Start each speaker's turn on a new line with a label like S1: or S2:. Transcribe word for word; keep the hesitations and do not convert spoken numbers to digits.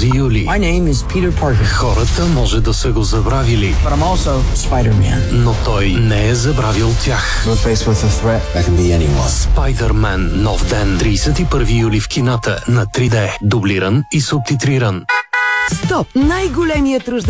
S1: този юли.
S2: My name is Peter Parker.
S1: Хората може да са го забравили,
S2: But I'm also Spider-Man.
S1: но той не е забравил тях.
S3: We're faced with a threat that can be anyone.
S1: Спайдърмен – Нов ден. тридесет и първи юли в кината на три Д. Дублиран и субтитриран.
S4: Стоп! Най-големият рожден